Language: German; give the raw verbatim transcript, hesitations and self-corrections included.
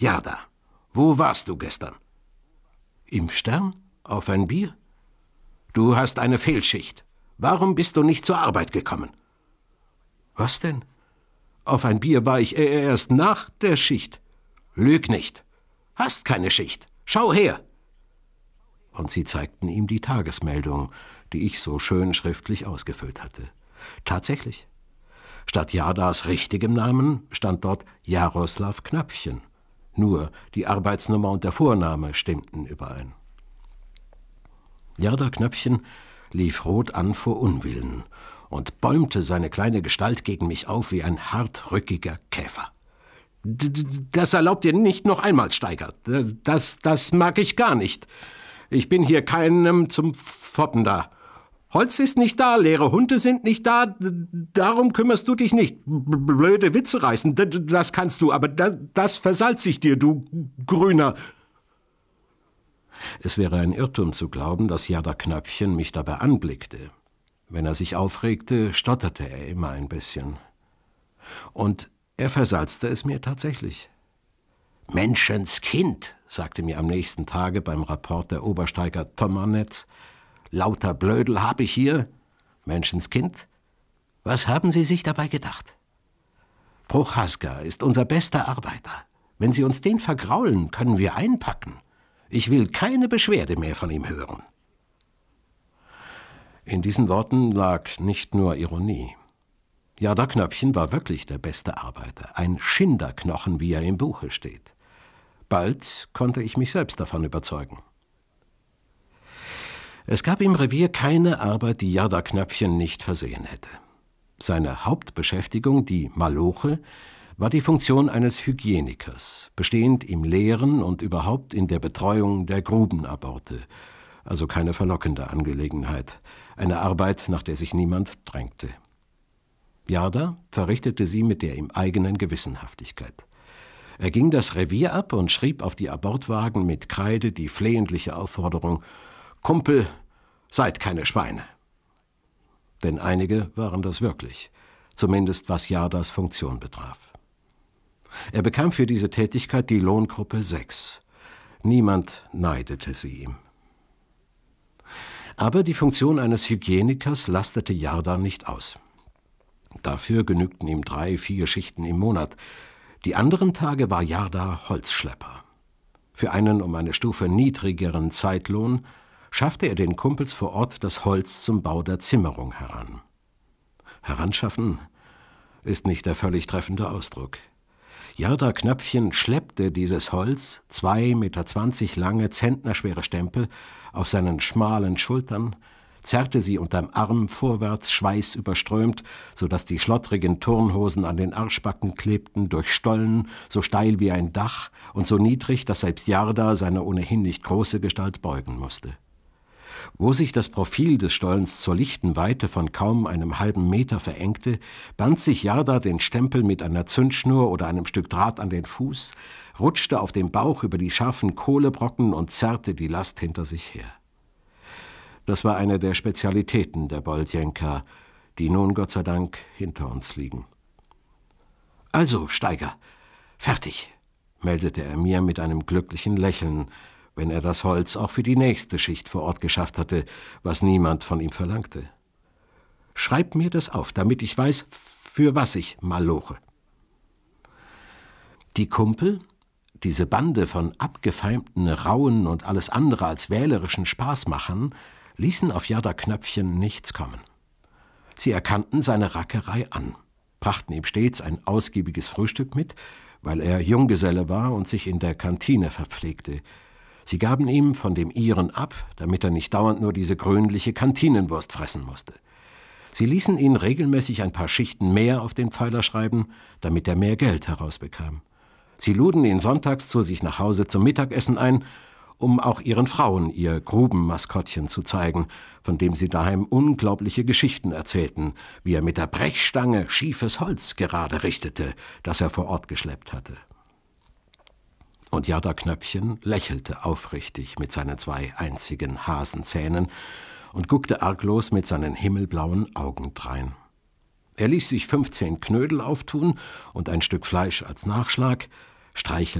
Jarda, wo warst du gestern? Im Stern? Auf ein Bier? Du hast eine Fehlschicht. Warum bist du nicht zur Arbeit gekommen? Was denn? Auf ein Bier war ich erst nach der Schicht. Lüg nicht. Hast keine Schicht. Schau her. Und sie zeigten ihm die Tagesmeldung, die ich so schön schriftlich ausgefüllt hatte. Tatsächlich. Statt Jardas richtigem Namen stand dort Jaroslav Knöpfchen. Nur die Arbeitsnummer und der Vorname stimmten überein. Jarda Knöpfchen lief rot an vor Unwillen und bäumte seine kleine Gestalt gegen mich auf wie ein hartrückiger Käfer. D das erlaubt ihr nicht noch einmal, Steiger. Das, das mag ich gar nicht. Ich bin hier keinem zum Foppen da. Holz ist nicht da, leere Hunde sind nicht da, darum kümmerst du dich nicht. Blöde Witze reißen, das kannst du, aber das, das versalzt sich dir, du Grüner. Es wäre ein Irrtum zu glauben, dass Jarda Knöpfchen mich dabei anblickte. Wenn er sich aufregte, stotterte er immer ein bisschen. Und er versalzte es mir tatsächlich. »Menschenskind«, sagte mir am nächsten Tage beim Rapport der Obersteiger Tommanetz, »lauter Blödel hab ich hier. Menschenskind, was haben Sie sich dabei gedacht? Prochaska ist unser bester Arbeiter. Wenn Sie uns den vergraulen, können wir einpacken. Ich will keine Beschwerde mehr von ihm hören.« In diesen Worten lag nicht nur Ironie. Jarda Knöpfchen war wirklich der beste Arbeiter, ein Schinderknochen, wie er im Buche steht. Bald konnte ich mich selbst davon überzeugen. Es gab im Revier keine Arbeit, die Jarda Knöpfchen nicht versehen hätte. Seine Hauptbeschäftigung, die Maloche, war die Funktion eines Hygienikers, bestehend im Leeren und überhaupt in der Betreuung der Grubenaborte, also keine verlockende Angelegenheit, eine Arbeit, nach der sich niemand drängte. Jarda verrichtete sie mit der ihm eigenen Gewissenhaftigkeit. Er ging das Revier ab und schrieb auf die Abortwagen mit Kreide die flehentliche Aufforderung: »Kumpel, seid keine Schweine.« Denn einige waren das wirklich, zumindest was Jardas Funktion betraf. Er bekam für diese Tätigkeit die Lohngruppe sechs. Niemand neidete sie ihm. Aber die Funktion eines Hygienikers lastete Jarda nicht aus. Dafür genügten ihm drei, vier Schichten im Monat. Die anderen Tage war Jarda Holzschlepper. Für einen um eine Stufe niedrigeren Zeitlohn schaffte er den Kumpels vor Ort das Holz zum Bau der Zimmerung heran. Heranschaffen ist nicht der völlig treffende Ausdruck. Jarda Knöpfchen schleppte dieses Holz, zwei Meter zwanzig lange, zentnerschwere Stempel, auf seinen schmalen Schultern, zerrte sie unterm Arm vorwärts, schweißüberströmt, so dass die schlottrigen Turnhosen an den Arschbacken klebten, durch Stollen, so steil wie ein Dach und so niedrig, dass selbst Jarda seine ohnehin nicht große Gestalt beugen musste. Wo sich das Profil des Stollens zur lichten Weite von kaum einem halben Meter verengte, band sich Jarda den Stempel mit einer Zündschnur oder einem Stück Draht an den Fuß, rutschte auf dem Bauch über die scharfen Kohlebrocken und zerrte die Last hinter sich her. Das war eine der Spezialitäten der Boldjenka, die nun Gott sei Dank hinter uns liegen. »Also, Steiger, fertig«, meldete er mir mit einem glücklichen Lächeln, wenn er das Holz auch für die nächste Schicht vor Ort geschafft hatte, was niemand von ihm verlangte. »Schreib mir das auf, damit ich weiß, für was ich maloche.« Die Kumpel, diese Bande von abgefeimten, rauen und alles andere als wählerischen Spaßmachern, ließen auf Jarda Knöpfchen nichts kommen. Sie erkannten seine Rackerei an, brachten ihm stets ein ausgiebiges Frühstück mit, weil er Junggeselle war und sich in der Kantine verpflegte. Sie gaben ihm von dem ihren ab, damit er nicht dauernd nur diese grünliche Kantinenwurst fressen musste. Sie ließen ihn regelmäßig ein paar Schichten mehr auf den Pfeiler schreiben, damit er mehr Geld herausbekam. Sie luden ihn sonntags zu sich nach Hause zum Mittagessen ein, um auch ihren Frauen ihr Grubenmaskottchen zu zeigen, von dem sie daheim unglaubliche Geschichten erzählten, wie er mit der Brechstange schiefes Holz gerade richtete, das er vor Ort geschleppt hatte. Und Jarda Knöpfchen lächelte aufrichtig mit seinen zwei einzigen Hasenzähnen und guckte arglos mit seinen himmelblauen Augen drein. Er ließ sich fünfzehn Knödel auftun und ein Stück Fleisch als Nachschlag, streichelte